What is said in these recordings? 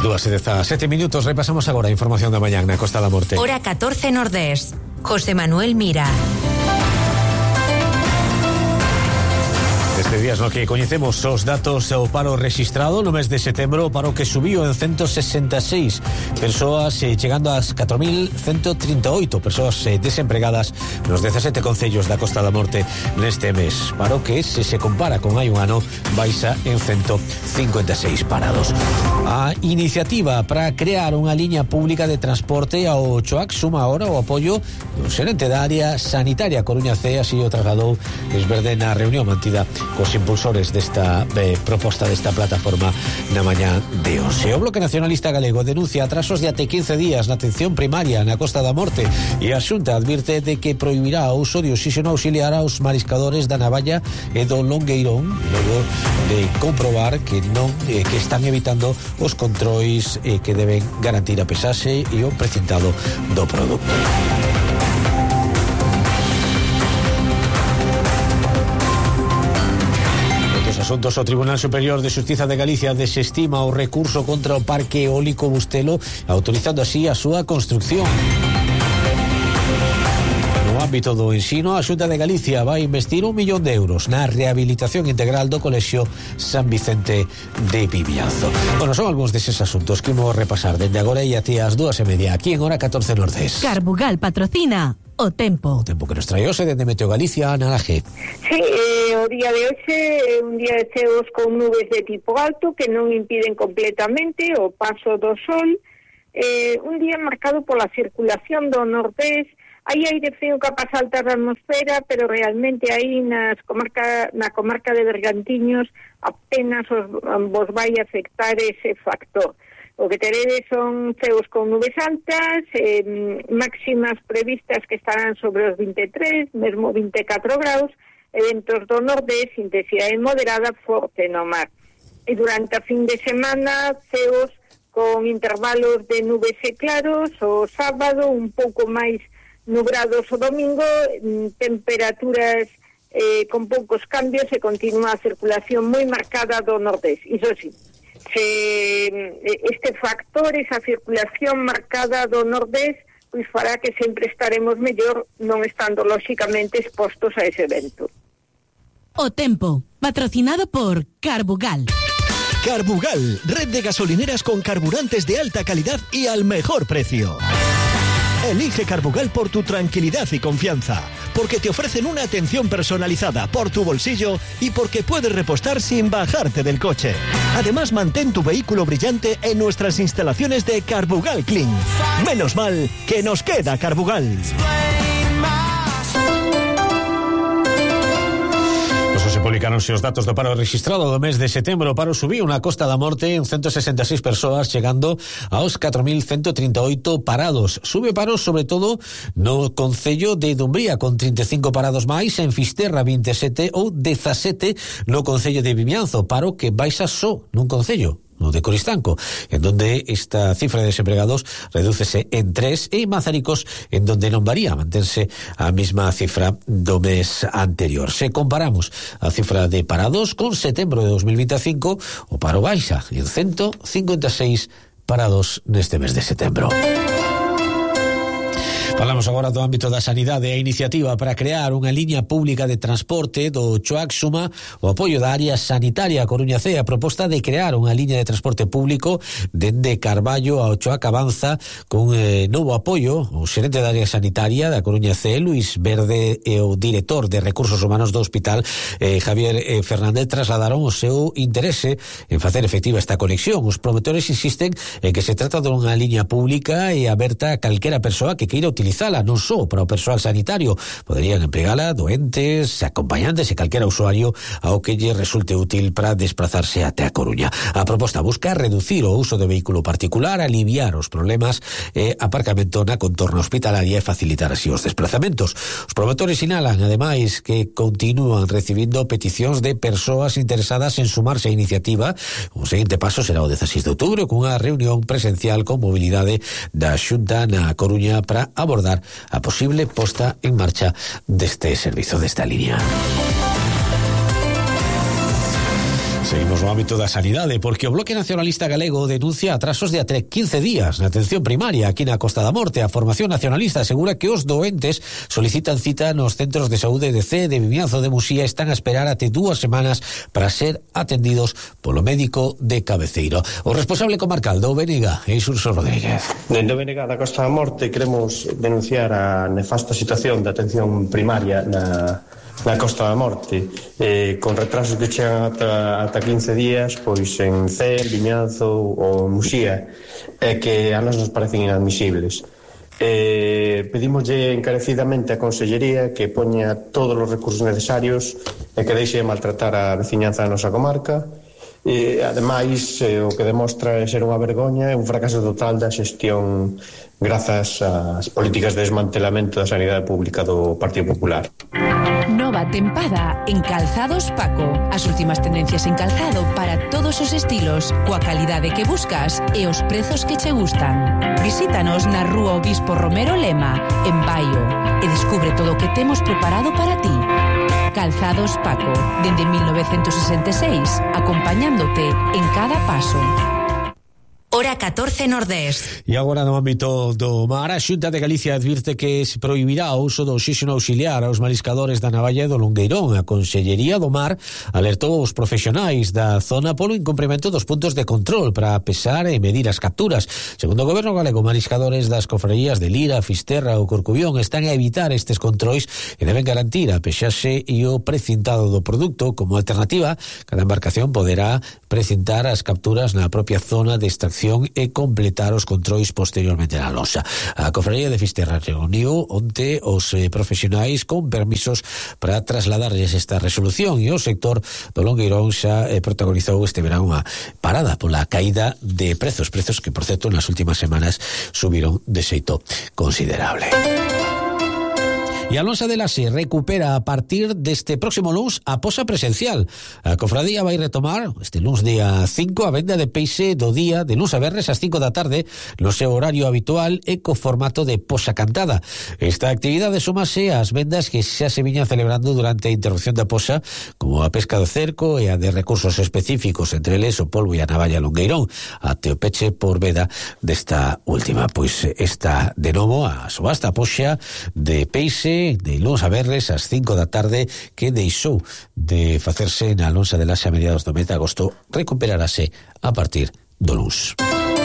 2:17 repasamos agora a información da mañá na Costa da Morte. Hora 14 Nordés. José Manuel Mira. Este días no que coñecemos os datos ao paro rexistrado no mes de setembro, o paro que subiu en 166 persoas, chegando ás 4.138 persoas desempregadas nos 17 concellos da Costa da Morte neste mes. Paro que, se compara con hai un ano, baixa en 156 parados. A iniciativa para crear unha liña pública de transporte ao Choac suma ahora o apoio do xerente da área sanitaria Coruña C, así o trasladou Esverde na reunión mantida cos impulsores desta proposta desta plataforma na mañá de hoxe. O Bloque Nacionalista Galego denuncia atrasos de até 15 días na atención primaria na Costa da Morte e a Xunta advirte de que prohibirá o uso de oxígeno auxiliar aos mariscadores da Navalla e do Longueirón logo de comprobar que están evitando os controis que deben garantir a pesaxe e o precintado do produto. Asuntos, o Tribunal Superior de Xustiza de Galicia desestima o recurso contra o Parque Eólico Bustelo, autorizando así a súa construcción. No ámbito do ensino, a Xunta de Galicia vai investir 1 millón de euros na rehabilitación integral do Colexio San Vicente de Vimianzo. Bueno, son algúns deses asuntos que imos repasar dende agora e até as 2:30 aquí en Hora 14 Nordés. Carbugal patrocina o tempo. O tempo que nos trae hoxe dende Meteo Galicia, Ana Laje. Sí, o día de hoxe é un día de ceos con nubes de tipo alto que non impiden completamente o paso do sol. Un día marcado pola circulación do nordés. Hai aire frío que pasa alta da atmosfera, pero realmente aí na comarca de Bergantiños apenas vos vai afectar ese factor. O que teredes son ceos con nubes altas, máximas previstas que estarán sobre os 23, mesmo 24 graus, e ventos do nordés, intensidade moderada forte no mar. E durante a fin de semana, ceos con intervalos de nubes e claros, o sábado un pouco máis nubrados o domingo, temperaturas con poucos cambios e continúa a circulación moi marcada do nordés. Iso sí, este factor, esa circulación marcada do nordés, pois fará que sempre estaremos mellor non estando lóxicamente expostos a ese vento. O tempo, patrocinado por Carbugal. Carbugal, red de gasolineras con carburantes de alta calidad y al mejor precio. Elige Carbugal por tu tranquilidad y confianza, porque te ofrecen una atención personalizada por tu bolsillo y porque puedes repostar sin bajarte del coche. Además, mantén tu vehículo brillante en nuestras instalaciones de Carbugal Clean. Menos mal que nos queda Carbugal. Se publicaronse os datos do paro registrado do mes de setembro. O paro subiu na Costa da Morte en 166 persoas, chegando aos 4.138 parados. Sube paro sobre todo no concello de Dumbría, con 35 parados máis, en Fisterra 27 ou 17 no concello de Vimianzo. Paro que baixa só nun concello, no de Coristanco, en donde esta cifra de desempregados redúcese en 3, e Mazaricos, en donde non varía, mantense a mesma cifra do mes anterior. Se comparamos a cifra de parados con setembro de 2025, o paro baixa en 156 parados neste mes de setembro. Falamos agora do ámbito da sanidade. A iniciativa para crear unha liña pública de transporte do Choac suma o apoio da área sanitaria Coruña C. A proposta de crear unha liña de transporte público dende Carballo ao Choac avanza con novo apoio. O xerente da área sanitaria da Coruña C, Luis Verde, e o director de Recursos Humanos do Hospital, Javier Fernández, trasladaron o seu interese en facer efectiva esta conexión. Os promotores insisten en que se trata dunha liña pública e aberta a calquera persoa que queira utilizala, non só para o persoal sanitario. Poderían empregala doentes, acompañantes e calquera usuario ao que lle resulte útil para desplazarse até a Coruña. A proposta busca reducir o uso de vehículo particular, aliviar os problemas e aparcamento na contorna hospitalaria e facilitar así os desplazamentos. Os promotores sinalan, ademais, que continúan recibindo peticións de persoas interesadas en sumarse á iniciativa. O seguinte paso será o 16 de outubro, cunha reunión presencial con mobilidade da Xunta na Coruña para abordar a posible posta en marcha deste servizo, desta línea. Seguimos no ámbito da sanidade, porque o Bloque Nacionalista Galego denuncia atrasos de até 15 días na atención primaria aquí na Costa da Morte. A Formación Nacionalista asegura que os doentes solicitan cita nos centros de saúde de Cee, de Vimianzo, de Muxía, están a esperar até 2 semanas para ser atendidos polo médico de cabeceiro. O responsable comarcal do BNG é Xurxo Rodríguez. Dende o BNG da Costa da Morte queremos denunciar a nefasta situación da atención primaria na Costa da Morte, con retrasos que chegan ata 15 días, pois en Cee, en Vimianzo ou en Muxía, que a nos parecen inadmisibles. Pedimoslle encarecidamente á Consellería que poña todos os recursos necesarios e que deixe de maltratar a veciñanza da nosa comarca. Ademais, o que demostra ser unha vergoña e un fracaso total da xestión grazas ás políticas de desmantelamento da sanidade pública do Partido Popular. Nova tempada en Calzados Paco. As últimas tendencias en calzado para todos os estilos, coa calidade que buscas e os prezos que che gustan. Visítanos na Rúa Obispo Romero Lema, en Baio, e descubre todo o que temos preparado para ti. Calzados Paco, dende 1966, acompañándote en cada paso. Hora 14 Nordés. E agora no ámbito do mar, a Xunta de Galicia advirte que se prohibirá o uso do oxígeno auxiliar aos mariscadores da navalla do Longueirón. A Consellería do Mar alertou os profesionais da zona polo incumprimento dos puntos de control para pesar e medir as capturas. Segundo o Goberno galego, mariscadores das cofradías de Lira, Fisterra ou Corcubión están a evitar estes controis e deben garantir a pexaxe e o precintado do produto. Como alternativa, cada embarcación poderá precintar as capturas na propia zona de extracción e completar os controis posteriormente na loxa. A Cofradía de Fisterra reuniu onte os profesionais con permisos para trasladarles esta resolución, e o sector do Longueirón xa protagonizou este verán unha parada pola caída de prezos que, por certo, nas últimas semanas subiron de xeito considerable. E a Lonxa de Laxe recupera a partir deste próximo luns a posa presencial. A cofradía vai retomar este luns día 5 a venda de peixe do día de luns a verres ás 5 da tarde no seu horario habitual e co formato de posa cantada. Esta actividade súmase ás vendas que xa se viñan celebrando durante a interrupción da posa, como a pesca do cerco e a de recursos específicos, entre eles o polvo e a navalla Longueirón, até o peche por veda desta última. Pois esta de novo a subasta poxa de peixe de luns a verres ás 5 da tarde, que deixou de facerse na Lonxa de Laxe a mediados do mes de agosto, recuperarase a partir do luns.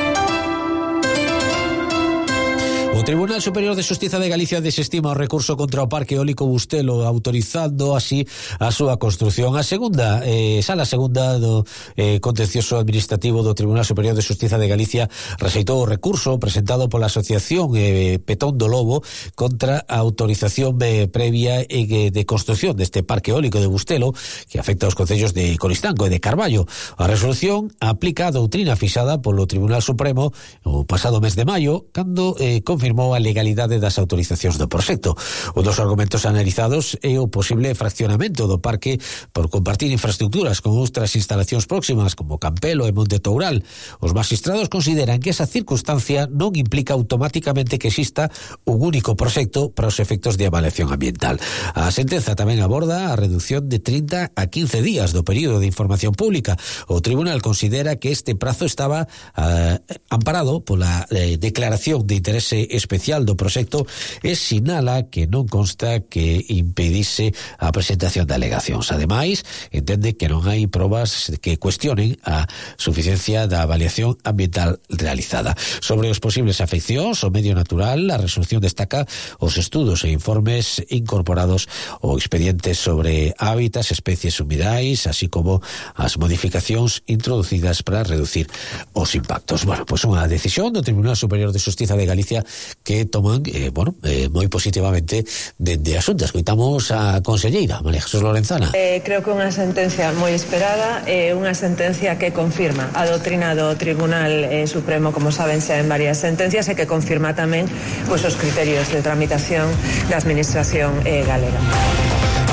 O Tribunal Superior de Xustiza de Galicia desestima o recurso contra o Parque Eólico Bustelo, autorizando así a súa construción. A segunda, sala segunda do contencioso administrativo do Tribunal Superior de Xustiza de Galicia rexeitou o recurso presentado pola Asociación Petón do Lobo contra a autorización previa de construción deste Parque Eólico de Bustelo, que afecta aos concellos de Coristanco e de Carballo. A resolución aplica a doutrina fixada polo Tribunal Supremo o pasado mes de maio, cando confirmou a legalidade das autorizacións do proxecto. Un dos argumentos analizados é o posible fraccionamento do parque por compartir infraestructuras con outras instalacións próximas como Campelo e Monte Toural. Os magistrados consideran que esa circunstancia non implica automáticamente que exista un único proxecto para os efectos de avaliación ambiental. A sentenza tamén aborda a reducción de 30 a 15 días do período de información pública. O tribunal considera que este prazo estaba amparado pola declaración de interese especial do proxecto e sinala que non consta que impedise a presentación de alegacións. Ademais, entende que non hai probas que cuestionen a suficiencia da avaliación ambiental realizada. Sobre os posibles afeccións ao medio natural, a resolución destaca os estudos e informes incorporados ao expediente sobre hábitats, especies humidais, así como as modificacións introducidas para reducir os impactos. Bueno, pois unha decisión do Tribunal Superior de Xustiza de Galicia que toman, moi positivamente dende a Xunta. Escoitamos a conselleira María Jesús Lorenzana. Creo que unha sentencia moi esperada, unha sentencia que confirma a doutrina do Tribunal Supremo, como saben, xa en varias sentencias, e que confirma tamén os criterios de tramitación da Administración galega. A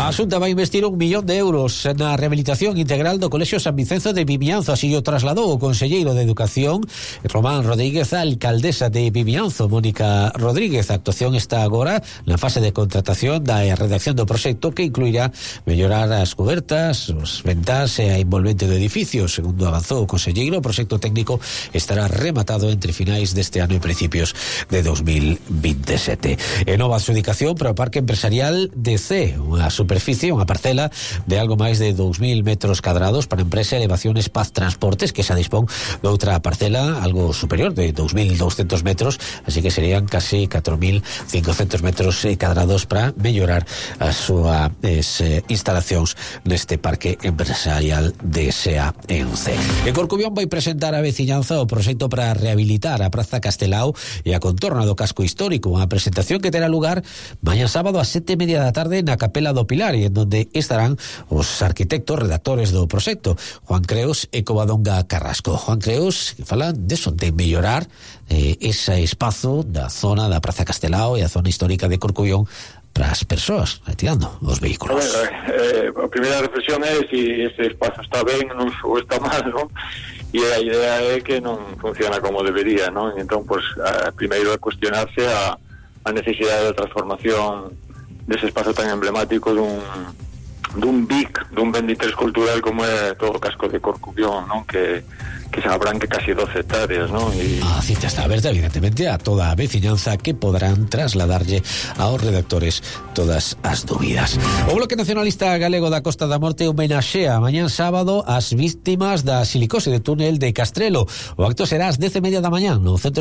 A Xunta vai investir 1 millón de euros na rehabilitación integral do Colexio San Vicenzo de Vimianzo, así o trasladou o conselleiro de Educación, Román Rodríguez, a alcaldesa de Vimianzo, Mónica Rodríguez. A actuación está agora na fase de contratación da redacción do proxecto, que incluirá mellorar as cobertas, os ventás e a envolvente do edificio. Segundo avanzou o conselleiro, o proxecto técnico estará rematado entre finais deste ano e principios de 2027. E nova adxudicación para o Parque Empresarial de C, unha superficie, unha parcela de algo máis de 2.000 metros cadrados para a empresa Elevaciones Paz Transportes, que xa dispón de outra parcela algo superior de 2.200 metros, así que serían casi 4.500 metros cadrados para mellorar as súas instalacións neste Parque Empresarial de SEA en C. En Corcubión vai presentar a veciñanza o proxecto para rehabilitar a Praza Castelao e a contorna do casco histórico, unha presentación que terá lugar mañá sábado a 7:30 da tarde na Capela do Pilar, e en donde estarán os arquitectos redactores do proxecto, Juan Creos e Covadonga Carrasco. Juan Creos, que falan deso de mellorar ese espazo da zona da Praza Castelao e a zona histórica de Corcubión para as persoas retirando os vehículos. A primeira reflexión é se ese espazo está ben ou está mal, non? E a idea é que non funciona como debería, non? Entón, pues, primeiro é cuestionarse a necesidade de transformación dese espazo tan emblemático dun BIC, dun ben de interés cultural como é todo o casco de Corcubión, non? Que se abranque casi 12 hectáreas, non? A cita está aberta, evidentemente, a toda a veciñanza, que poderán trasladarlle aos redactores todas as dúbidas. O Bloque Nacionalista Galego da Costa da Morte homenaxea mañán sábado as víctimas da silicose de túnel de Castrelo. O acto será ás 10:30 da mañán no Centro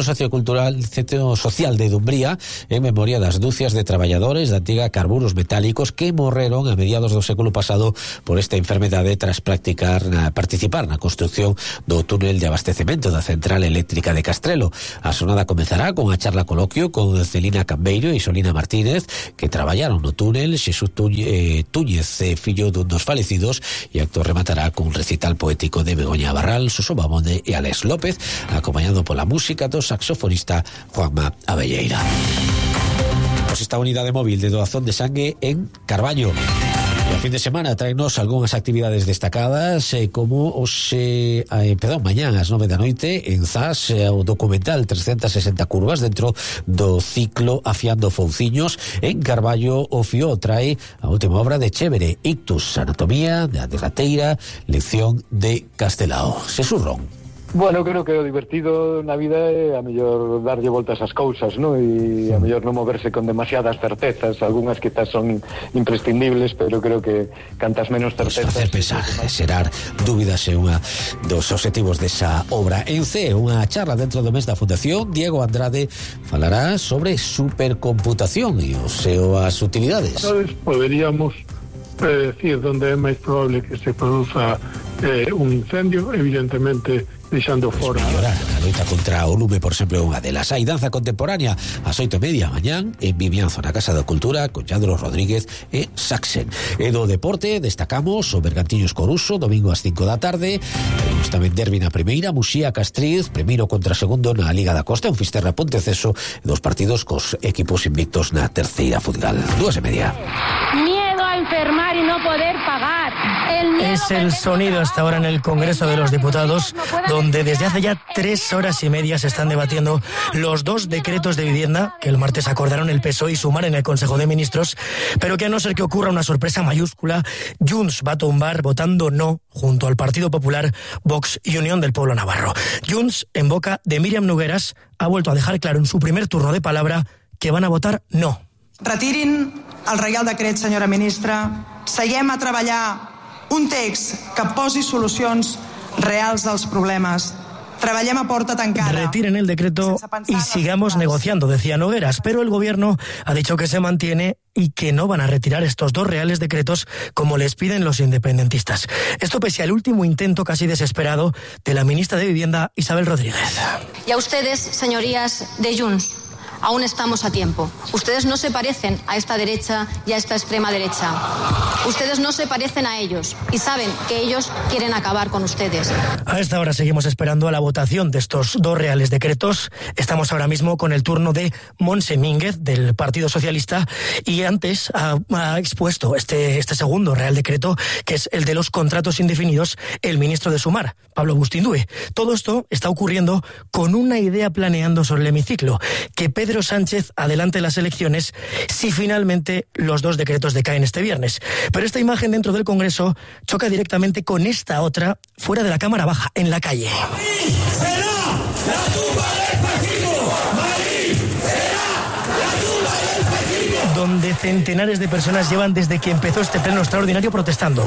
Social de Dumbría, en memoria das dúcias de traballadores da antiga Carburos Metálicos que morreron a mediados do século pasado por esta enfermedade tras participar na construción do túnel de abastecemento da central eléctrica de Castrelo. A xornada comezará con a charla coloquio con Celina Cambeiro e Solina Martínez, que traballaron no túnel, Xesús Túñez, fillo dun dos falecidos, e acto rematará con un recital poético de Begoña Barral, Suso Bamonde e Alex López, acompañado pola música do saxofonista Juanma Abelleira. Pois esta unidade móvil de doazón de sangue en Carballo. E a fin de semana traenos algunhas actividades destacadas, como mañán ás 9 da noite en Zas, o documental 360 curvas dentro do ciclo Afiando Fouciños. En Carballo, o FIO trae a última obra de Chévere, Ictus, Anatomía da derrateira lección de Castelao. Sesurrón. Bueno, creo que o divertido na vida é a mellor darlle voltas ás cousas, non? E a mellor non moverse con demasiadas certezas, algunhas quizás son imprescindibles, pero creo que cantas menos certezas... Facer pensar, xerar dúbidas é unha dos obxectivos desa obra. En C, unha charla dentro do mes da Fundación, Diego Andrade falará sobre supercomputación e as súas utilidades. Entonces, poderíamos decir onde é máis probable que se produza un incendio, evidentemente deixando fora. Mellorar a loita contra o lume, por exemplo, unha delas. Hai danza contemporánea ás 8:30 mañán en Vimianzo, na Casa da Cultura, con Yadro Rodríguez e Saxen. E do deporte destacamos o Bergantiños Coruso, domingo ás 5 da tarde. Temos tamén derbi na primeira, Muxía Castriz, primeiro contra segundo na Liga da Costa, un Fisterra Ponteceso, e dos partidos cos equipos invictos na terceira futgal. 2:30. Miedo a enfermar y no poder pagar. Es el sonido hasta ahora en el Congreso de los Diputados, donde desde hace ya 3 horas y media se están debatiendo los 2 decretos de vivienda que el martes acordaron el PSOE y Sumar en el Consejo de Ministros, pero que a no ser que ocurra una sorpresa mayúscula, Junts va a tumbar votando no junto al Partido Popular, Vox y Unión del Pueblo Navarro. Junts, en boca de Míriam Nogueras, ha vuelto a dejar claro en su primer turno de palabra que van a votar no. Retirin el Reial Decret, senyora ministra. Seguem a treballar un text que posi solucions reals dels problemes. Treballem a porta tancada. Retiren el decreto y sigamos negociando, decía Nogueras, pero el gobierno ha dicho que se mantiene y que no van a retirar estos 2 reales decretos como les piden los independentistas. Esto pese al último intento casi desesperado de la ministra de Vivienda, Isabel Rodríguez. Y a ustedes, señorías de Junts, aún estamos a tiempo. Ustedes no se parecen a esta derecha y a esta extrema derecha. Ustedes no se parecen a ellos y saben que ellos quieren acabar con ustedes. A esta hora seguimos esperando a la votación de estos dos reales decretos. Estamos ahora mismo con el turno de Montse Mínguez, del Partido Socialista, y antes ha expuesto este segundo real decreto, que es el de los contratos indefinidos, el ministro de Sumar, Pablo Bustindué. Todo esto está ocurriendo con una idea planeando sobre el hemiciclo, que Pedro Sánchez adelante las elecciones si finalmente los dos decretos decaen este viernes. Pero esta imagen dentro del Congreso choca directamente con esta otra fuera de la Cámara Baja, en la calle. Madrid será la tumba del fascismo. Madrid será la tumba del fascismo. Donde centenares de personas llevan desde que empezó este pleno extraordinario protestando.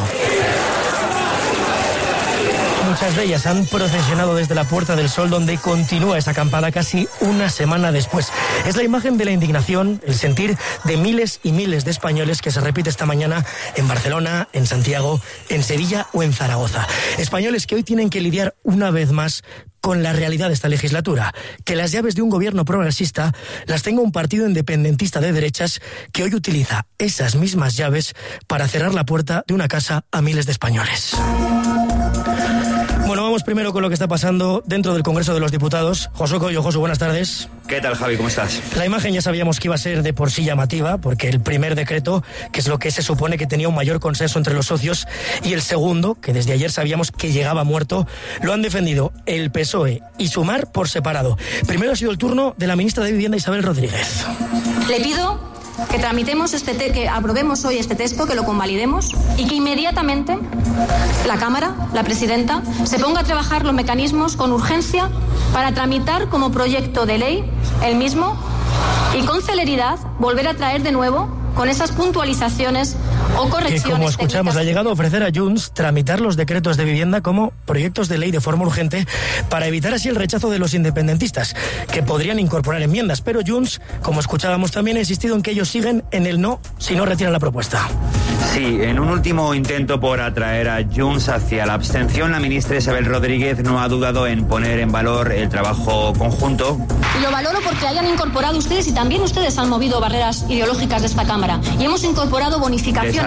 Muchas de ellas han procesionado desde la Puerta del Sol, donde continúa esa acampada casi una semana después. Es la imagen de la indignación, el sentir de miles y miles de españoles que se repite esta mañana en Barcelona, en Santiago, en Sevilla o en Zaragoza. Españoles que hoy tienen que lidiar una vez más con la realidad de esta legislatura, que las llaves de un gobierno progresista las tenga un partido independentista de derechas que hoy utiliza esas mismas llaves para cerrar la puerta de una casa a miles de españoles. Bueno, vamos primero con lo que está pasando dentro del Congreso de los Diputados. Josu Coello, Josu, buenas tardes. ¿Qué tal, Javi? ¿Cómo estás? La imagen ya sabíamos que iba a ser de por sí llamativa, porque el primer decreto, que es lo que se supone que tenía un mayor consenso entre los socios, y el segundo, que desde ayer sabíamos que llegaba muerto, lo han defendido el PSOE y Sumar por separado. Primero ha sido el turno de la ministra de Vivienda, Isabel Rodríguez. Le pido que tramitemos que aprobemos hoy este texto, que lo convalidemos y que inmediatamente la Cámara, la presidenta, se ponga a trabajar los mecanismos con urgencia para tramitar como proyecto de ley el mismo y con celeridad volver a traer de nuevo con esas puntualizaciones o correcciones. Que, como escuchamos, ha llegado a ofrecer a Junts tramitar los decretos de vivienda como proyectos de ley de forma urgente para evitar así el rechazo de los independentistas, que podrían incorporar enmiendas. Pero Junts, como escuchábamos también, ha insistido en que ellos siguen en el no si no retiran la propuesta. Sí, en un último intento por atraer a Junts hacia la abstención, la ministra Isabel Rodríguez no ha dudado en poner en valor el trabajo conjunto. Y lo valoro porque hayan incorporado ustedes, y también ustedes han movido barreras ideológicas de esta Cámara, y hemos incorporado bonificaciones